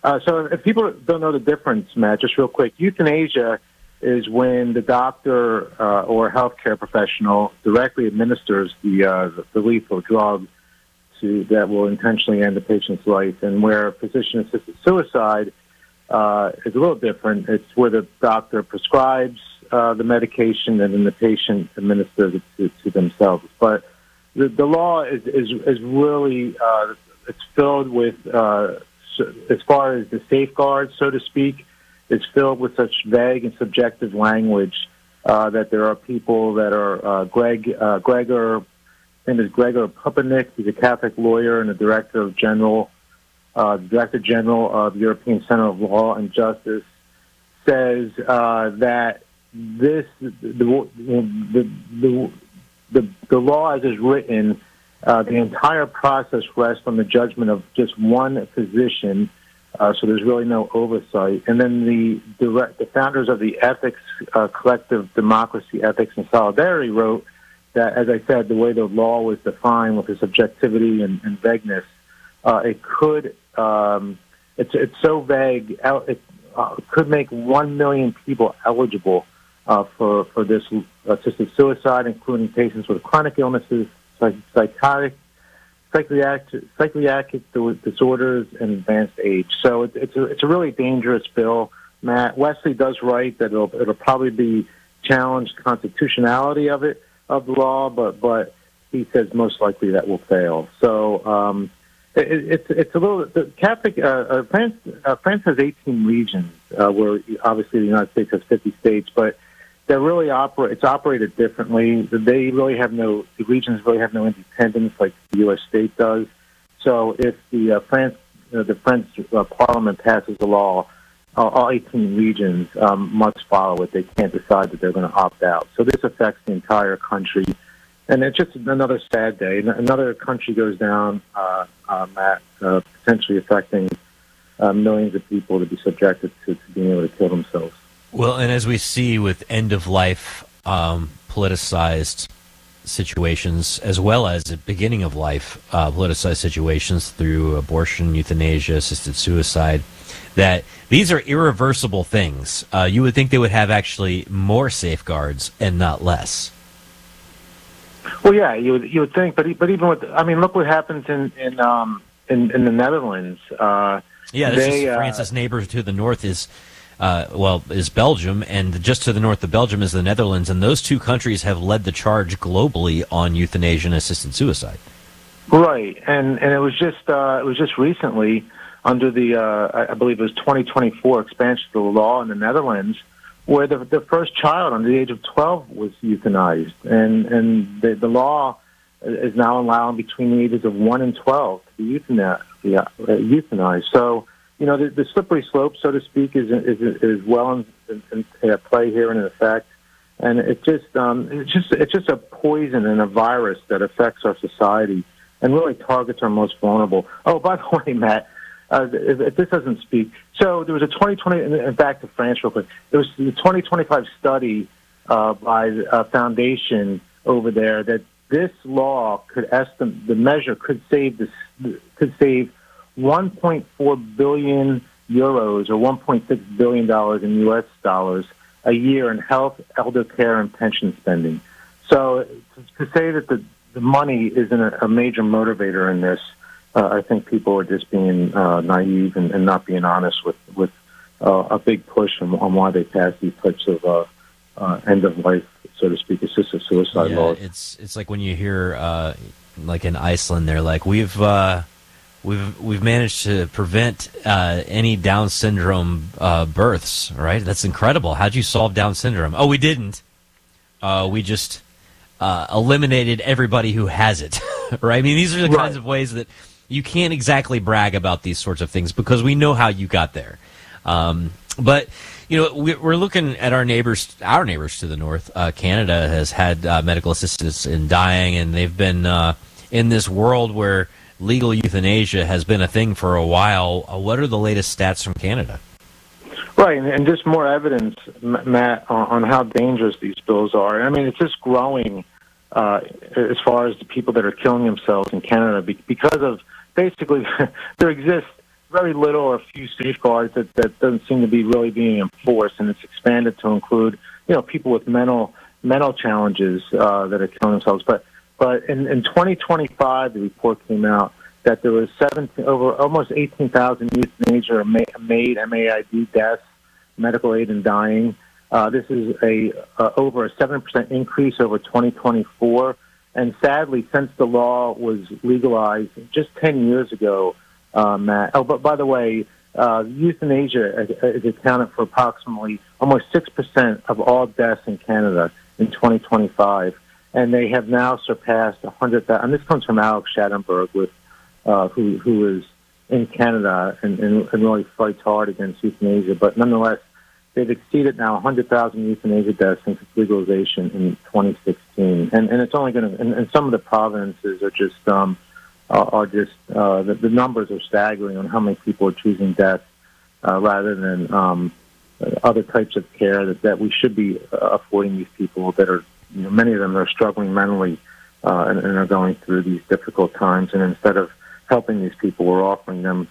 So if people don't know the difference, Matt, just real quick, euthanasia is when the doctor or healthcare professional directly administers the lethal drug that will intentionally end the patient's life, and where physician-assisted suicide is a little different. It's where the doctor prescribes the medication and then the patient administers it to themselves. But the law is really it's filled with, as far as the safeguards, so to speak, it's filled with such vague and subjective language that there are people that are Gregor. His name is Gregor Pupanik. He's a Catholic lawyer and the Director General of the European Center of Law and Justice, says that the law as is written, the entire process rests on the judgment of just one physician. So there's really no oversight. And then the founders of the Ethics Collective Democracy, Ethics and Solidarity wrote that, as I said, the way the law was defined with its subjectivity and vagueness, it could, it's so vague, it could make 1 million people eligible for this assisted suicide, including patients with chronic illnesses, psychiatric disorders, and advanced age. So it's a really dangerous bill, Matt. Wesley does write that it'll probably be challenged constitutionality of the law, but he says most likely that will fail. So it's a little. The Catholic France has 18 regions, where obviously the United States has 50 states, but they really it's operated differently. The regions really have no independence like the U.S. state does. So if the French Parliament passes a law, all 18 regions must follow it. They can't decide that they're going to opt out. So this affects the entire country, and it's just another sad day. Another country goes down, Matt, potentially affecting millions of people to be subjected to being able to kill themselves. Well, and as we see with end-of-life politicized situations, as well as at beginning-of-life politicized situations through abortion, euthanasia, assisted suicide, that these are irreversible things. You would think they would have actually more safeguards and not less. Well, yeah, you would think, but even with, I mean, look what happens in the Netherlands. This is France's neighbor to the north is Belgium, and just to the north of Belgium is the Netherlands, and those two countries have led the charge globally on euthanasia and assisted suicide. Right, and it was just recently under the I believe it was 2024 expansion of the law in the Netherlands, where the first child under the age of 12 was euthanized, and the law is now allowing between the ages of 1 and 12 to be euthanized. So, you know, the slippery slope, so to speak, is well in play here and in effect, and it's just a poison and a virus that affects our society and really targets our most vulnerable. Oh, by the way, Matt, if this doesn't speak, so there was a 2020, and back to France real quick. There was the 2025 study by a foundation over there that this law could estimate the measure could save 1.4 billion euros or $1.6 billion in U.S. dollars a year in health, elder care, and pension spending. So to say that the money isn't a major motivator in this, I think people are just being naive and not being honest with a big push on why they pass these types of end-of-life, so to speak, assisted suicide laws. It's like when you hear, like in Iceland, they're like, we've managed to prevent any Down syndrome births, right? That's incredible. How'd you solve Down syndrome? Oh, we didn't. We just eliminated everybody who has it, right? I mean, these are the kinds of ways that you can't exactly brag about these sorts of things because we know how you got there. But, you know, we're looking at our neighbors to the north. Canada has had medical assistance in dying, and they've been in this world where legal euthanasia has been a thing for a while. What are the latest stats from Canada? Right, and just more evidence, Matt, on how dangerous these bills are. I mean, it's just growing as far as the people that are killing themselves in Canada because of basically there exists very little or few safeguards that doesn't seem to be really being enforced, and it's expanded to include, people with mental challenges that are killing themselves. But in 2025, the report came out that there was almost 18,000 euthanasia made MAID deaths, medical aid in dying. This is over a 7% increase over 2024. And sadly, since the law was legalized just 10 years ago, Matt. Oh, but by the way, euthanasia is accounted for approximately almost 6% of all deaths in Canada in 2025. And they have now surpassed 100,000. And this comes from Alex Schattenberg, who is in Canada and really fights hard against euthanasia. But nonetheless, they've exceeded now 100,000 euthanasia deaths since its legalization in 2016, and it's only going to. And some of the provinces are just the numbers are staggering on how many people are choosing death rather than other types of care that we should be affording these people that are, many of them are struggling mentally and are going through these difficult times. And instead of helping these people, we're offering them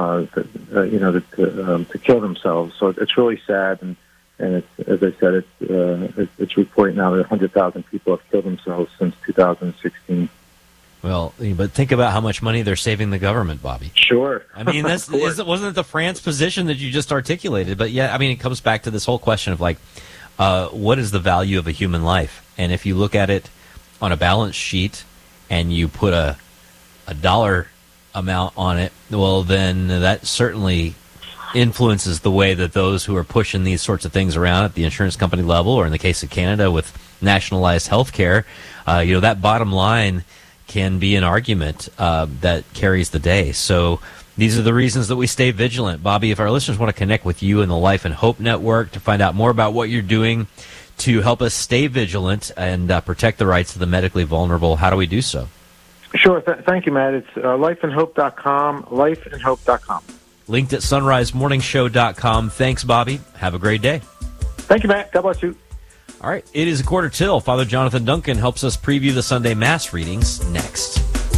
to kill themselves. So it's really sad, and it's, as I said, it's reporting now that 100,000 people have killed themselves since 2016. Well, but think about how much money they're saving the government, Bobby. Sure. I mean, wasn't it the France position that you just articulated? But yeah, I mean, it comes back to this whole question of what is the value of a human life? And if you look at it on a balance sheet and you put a dollar amount on it, well, then that certainly influences the way that those who are pushing these sorts of things around at the insurance company level, or in the case of Canada with nationalized health care, that bottom line can be an argument that carries the day. So these are the reasons that we stay vigilant. Bobby, if our listeners want to connect with you and the Life and Hope Network to find out more about what you're doing to help us stay vigilant and protect the rights of the medically vulnerable, how do we do so? Sure. Thank you, Matt. It's lifeandhope.com, lifeandhope.com. Linked at sunrisemorningshow.com. Thanks, Bobby. Have a great day. Thank you, Matt. God bless you. All right. It is 1:45. Father Jonathan Duncan helps us preview the Sunday Mass readings next.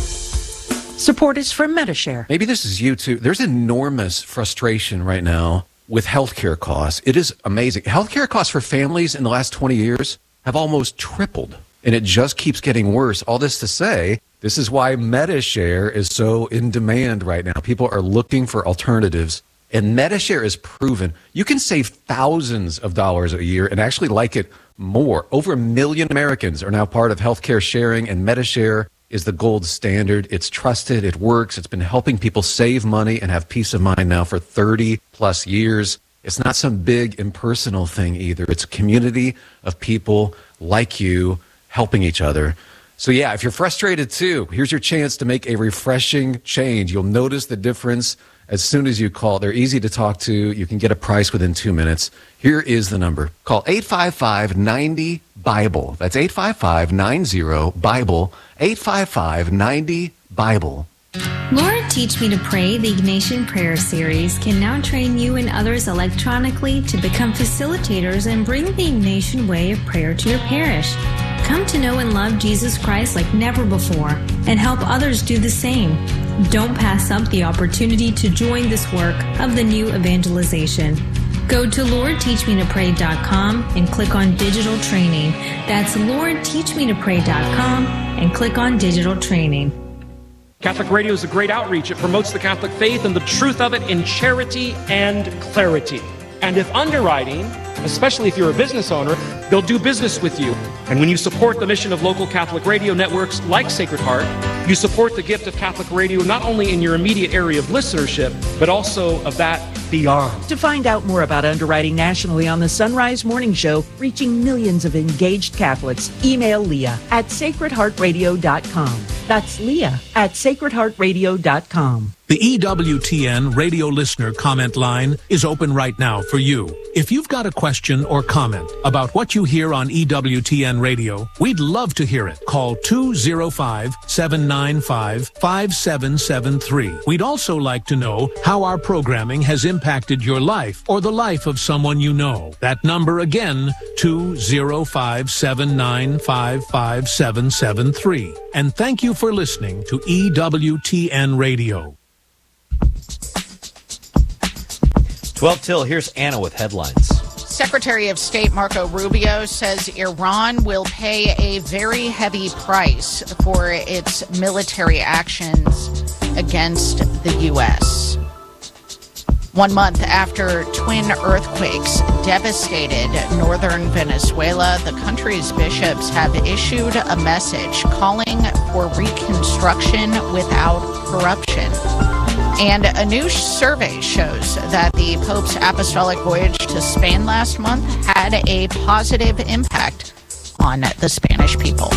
Support is from Medi-Share. Maybe this is you, too. There's enormous frustration right now with healthcare costs. It is amazing. Healthcare costs for families in the last 20 years have almost tripled, and it just keeps getting worse. All this to say, this is why Medi-Share is so in demand right now. People are looking for alternatives, and Medi-Share is proven. You can save thousands of dollars a year and actually like it more. Over 1 million Americans are now part of healthcare sharing, and Medi-Share is the gold standard. It's trusted. It works. It's been helping people save money and have peace of mind now for 30 plus years. It's not some big impersonal thing either. It's a community of people like you helping each other. So yeah, if you're frustrated too, here's your chance to make a refreshing change. You'll notice the difference as soon as you call. They're easy to talk to. You can get a price within 2 minutes. Here is the number. Call 855-90-BIBLE. That's 855-90-BIBLE. 855-90-BIBLE. Lord, Teach Me to Pray, the Ignatian Prayer Series, can now train you and others electronically to become facilitators and bring the Ignatian way of prayer to your parish. Come to know and love Jesus Christ like never before and help others do the same. Don't pass up the opportunity to join this work of the new evangelization. Go to LordTeachMeToPray.com and click on Digital Training. That's LordTeachMeToPray.com and click on Digital Training. Catholic Radio is a great outreach. It promotes the Catholic faith and the truth of it in charity and clarity. And if underwriting, especially if you're a business owner, they'll do business with you. And when you support the mission of local Catholic radio networks like Sacred Heart, you support the gift of Catholic radio not only in your immediate area of listenership, but also of that beyond. To find out more about underwriting nationally on the Sunrise Morning Show, reaching millions of engaged Catholics, email Leah at sacredheartradio.com. That's Leah at sacredheartradio.com. The EWTN radio listener comment line is open right now for you. If you've got a question or comment about what you hear on EWTN radio, we'd love to hear it. Call 205-795-5773. We'd also like to know how our programming has impacted your life or the life of someone you know. That number again, 205-795-5773. And thank you for listening to EWTN Radio. 12 till, here's Anna with headlines. Secretary of State Marco Rubio says Iran will pay a very heavy price for its military actions against the U.S. 1 month after twin earthquakes devastated northern Venezuela, the country's bishops have issued a message calling for reconstruction without corruption. And a new survey shows that the Pope's apostolic voyage to Spain last month had a positive impact on the Spanish people.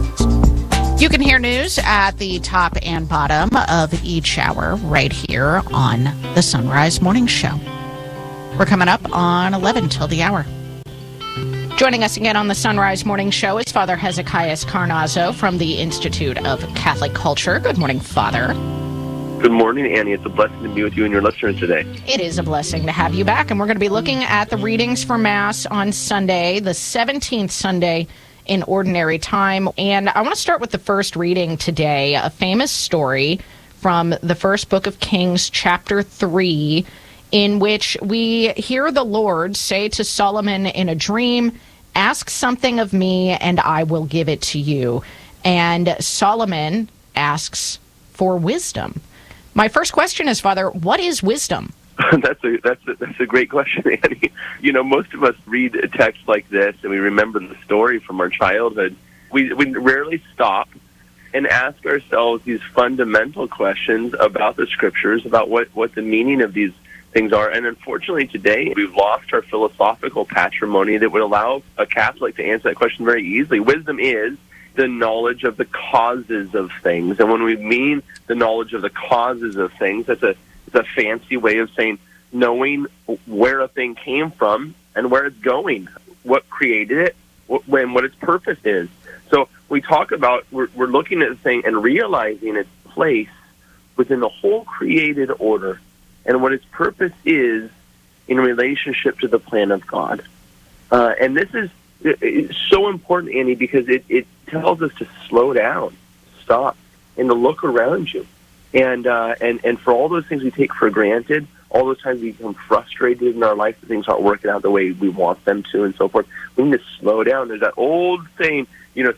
You can hear news at the top and bottom of each hour right here on the Sunrise Morning Show. We're coming up on 11 till the hour. Joining us again on the Sunrise Morning Show is Father Hezekiah Carnazzo from the Institute of Catholic Culture. Good morning, Father. Good morning, Annie. It's a blessing to be with you and your listeners today. It is a blessing to have you back, and we're going to be looking at the readings for Mass on Sunday, the 17th Sunday in Ordinary Time. And I want to start with the first reading today, a famous story from the first book of Kings, chapter 3, in which we hear the Lord say to Solomon in a dream, "Ask something of me, and I will give it to you." And Solomon asks for wisdom. My first question is, Father, what is wisdom? That's a great question, Annie. You know, most of us read a text like this and we remember the story from our childhood. We rarely stop and ask ourselves these fundamental questions about the Scriptures, about what the meaning of these things are. And unfortunately today, we've lost our philosophical patrimony that would allow a Catholic to answer that question very easily. Wisdom is the knowledge of the causes of things. And when we mean the knowledge of the causes of things, it's a fancy way of saying knowing where a thing came from and where it's going, what created it, what its purpose is. So we talk about, we're looking at the thing and realizing its place within the whole created order and what its purpose is in relationship to the plan of God. And this is it's so important, Annie, because it tells us to slow down, stop, and to look around you. And for all those things we take for granted, all those times we become frustrated in our life that things aren't working out the way we want them to and so forth, we need to slow down. There's that old saying,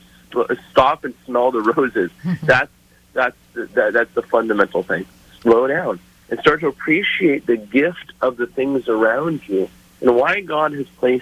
stop and smell the roses. That's the fundamental thing. Slow down and start to appreciate the gift of the things around you and why God has placed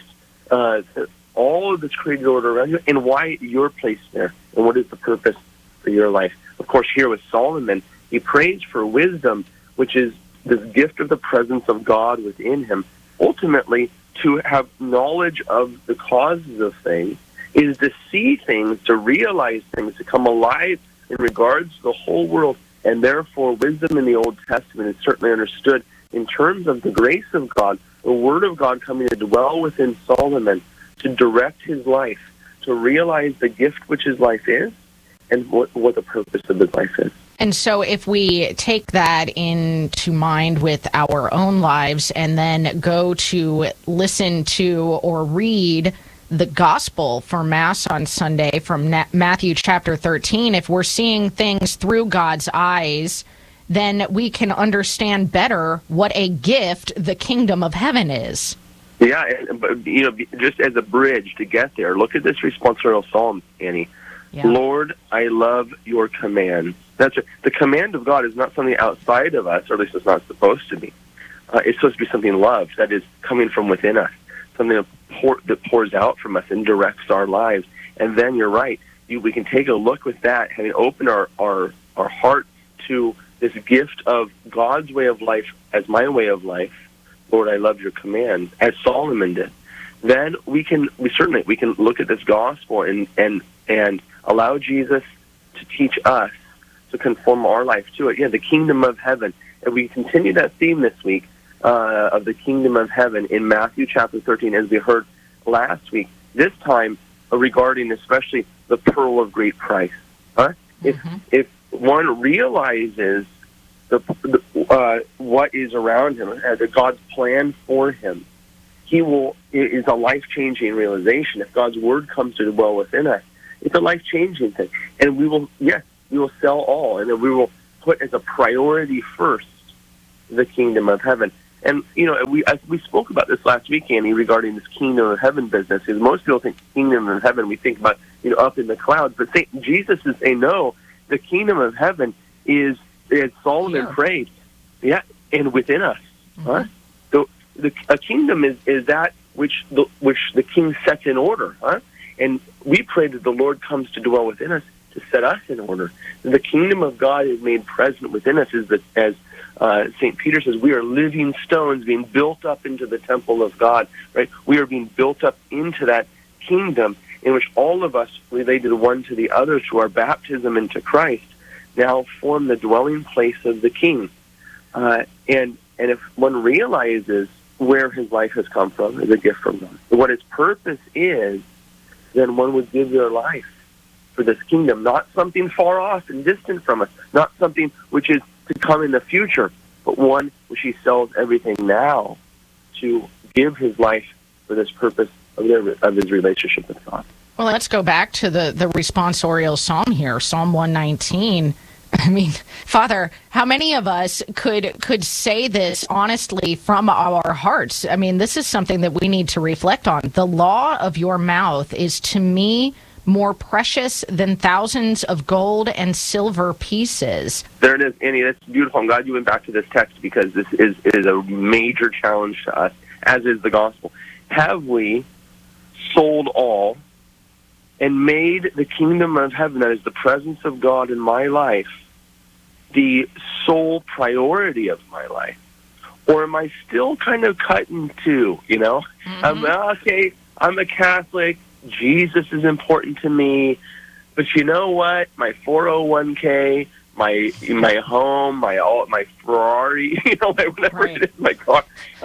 all of this created order around you and why you're placed there and what is the purpose for your life. Of course, here with Solomon, he prays for wisdom, which is this gift of the presence of God within him. Ultimately, to have knowledge of the causes of things is to see things, to realize things, to come alive in regards to the whole world. And therefore, wisdom in the Old Testament is certainly understood in terms of the grace of God, the Word of God coming to dwell within Solomon, to direct his life, to realize the gift which his life is, and what the purpose of his life is. And so if we take that into mind with our own lives and then go to listen to or read the gospel for Mass on Sunday from Matthew chapter 13, if we're seeing things through God's eyes, then we can understand better what a gift the kingdom of heaven is. Yeah, but just as a bridge to get there, look at this responsorial psalm, Annie. Yeah. Lord, I love your commands. That's right. The command of God is not something outside of us, or at least it's not supposed to be. It's supposed to be something loved, that is coming from within us, something that pours out from us and directs our lives. And then you're right. We can take a look with that, having opened our heart to this gift of God's way of life as my way of life. Lord, I love your command, as Solomon did. Then we can look at this gospel and allow Jesus to teach us to conform our life to it. Yeah, the kingdom of heaven. And we continue that theme this week of the kingdom of heaven in Matthew chapter 13, as we heard last week. This time regarding especially the pearl of great price. Huh? Mm-hmm. If one realizes what is around him, God's plan for him, it is a life-changing realization. If God's word comes to dwell within us, it's a life-changing thing. And we will sell all, and then we will put as a priority first the kingdom of heaven. And, we spoke about this last week, Annie, regarding this kingdom of heaven business, because most people think kingdom of heaven, we think about, up in the clouds. But Jesus is saying, no, the kingdom of heaven is, as Solomon prayed, and within us. Huh? A kingdom is that which the king sets in order. Huh? And we pray that the Lord comes to dwell within us to set us in order. The kingdom of God is made present within us, as St. Peter says, we are living stones being built up into the temple of God, right? We are being built up into that kingdom in which all of us, related one to the other through our baptism into Christ, now form the dwelling place of the King. And if one realizes where his life has come from as a gift from God, what its purpose is, then one would give their life for this kingdom, not something far off and distant from us, not something which is to come in the future, but one which he sells everything now to give his life for this purpose of his relationship with God. Well, let's go back to the responsorial psalm here, Psalm 119. I mean, Father, how many of us could say this honestly from our hearts? I mean, this is something that we need to reflect on. The law of your mouth is to me more precious than thousands of gold and silver pieces. There it is, Annie. That's beautiful. I'm glad you went back to this text, because this is a major challenge to us, as is the gospel. Have we sold all and made the kingdom of heaven, that is the presence of God in my life, the sole priority of my life? Or am I still kind of cut in two, Okay, I'm a Catholic, Jesus is important to me, but you know what? My 401k, my home, my Ferrari, whatever it is, my car.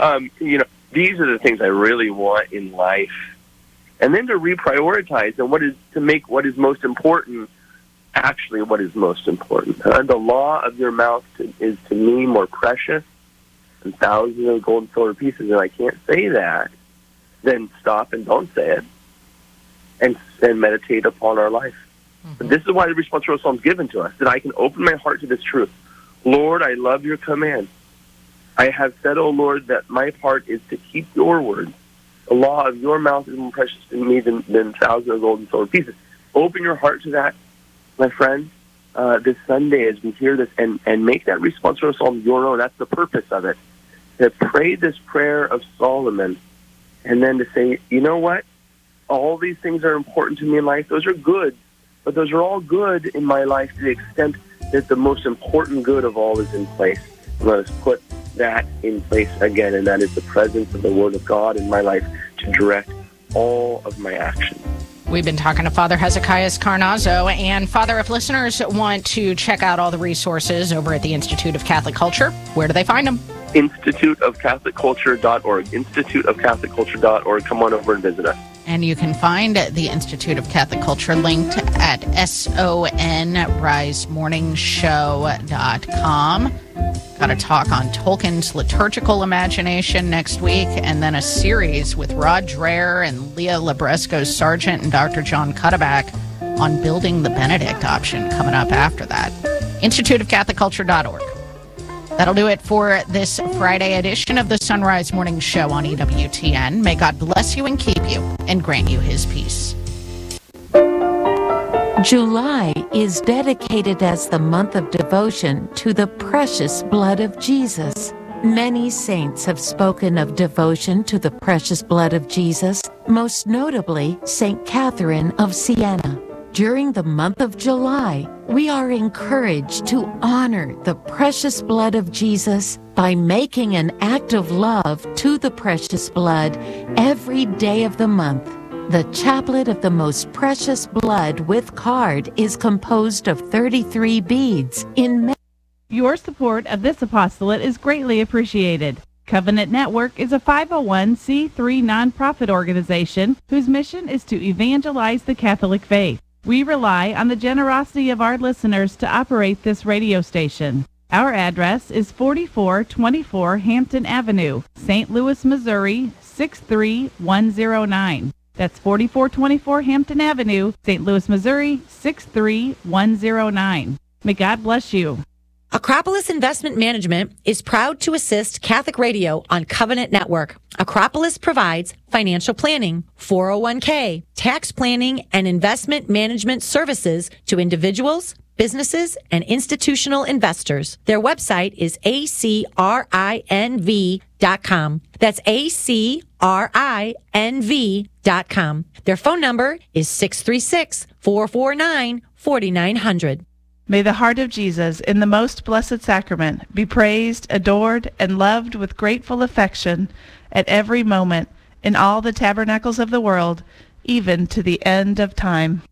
These are the things I really want in life. And then to reprioritize and to make what is most important actually what is most important. The law of your mouth is to me more precious than thousands of gold and silver pieces, and I can't say that. Then stop and don't say it. And meditate upon our life. Mm-hmm. This is why the responsorial psalm is given to us, that I can open my heart to this truth. Lord, I love your command. I have said, O Lord, that my part is to keep your word. The law of your mouth is more precious to me than thousands of gold and silver pieces. Open your heart to that, my friend, this Sunday as we hear this, and make that responsorial psalm your own. That's the purpose of it. To pray this prayer of Solomon, and then to say, you know what? All these things are important to me in life. Those are good, but those are all good in my life to the extent that the most important good of all is in place. Let us put that in place again, and that is the presence of the Word of God in my life to direct all of my actions. We've been talking to Father Hezekiah Carnazzo. And Father, if listeners want to check out all the resources over at the Institute of Catholic Culture, where do they find them? instituteofcatholicculture.org. instituteofcatholicculture.org. Come on over and visit us. And you can find the Institute of Catholic Culture linked at sonrisemorningshow.com. Got a talk on Tolkien's liturgical imagination next week, and then a series with Rod Dreher and Leah Labresco-Sargent and Dr. John Cuddeback on building the Benedict option coming up after that. instituteofcatholicculture.org. That'll do it for this Friday edition of the Sunrise Morning Show on EWTN. May God bless you and keep you and grant you his peace. July is dedicated as the month of devotion to the precious blood of Jesus. Many saints have spoken of devotion to the precious blood of Jesus, most notably St. Catherine of Siena. During the month of July, we are encouraged to honor the precious blood of Jesus by making an act of love to the precious blood every day of the month. The Chaplet of the Most Precious Blood with card is composed of 33 beads in Your support of this apostolate is greatly appreciated. Covenant Network is a 501c3 nonprofit organization whose mission is to evangelize the Catholic faith. We rely on the generosity of our listeners to operate this radio station. Our address is 4424 Hampton Avenue, St. Louis, Missouri, 63109. That's 4424 Hampton Avenue, St. Louis, Missouri, 63109. May God bless you. Acropolis Investment Management is proud to assist Catholic Radio on Covenant Network. Acropolis provides financial planning, 401k, tax planning, and investment management services to individuals, businesses, and institutional investors. Their website is acrinv.com. That's acrinv.com. Their phone number is 636-449-4900. May the heart of Jesus in the most blessed sacrament be praised, adored, and loved with grateful affection at every moment in all the tabernacles of the world, even to the end of time.